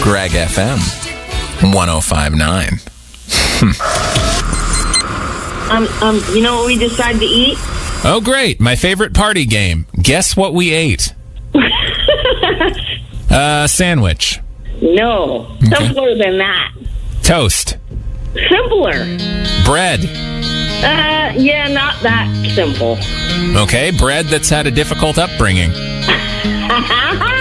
Greg FM 105.9. You know what we decided to eat? Oh, great. My favorite party game. Guess what we ate? Sandwich. No. Okay. Simpler than that. Toast. Simpler. Bread. Yeah, not that simple. Okay, bread that's had a difficult upbringing.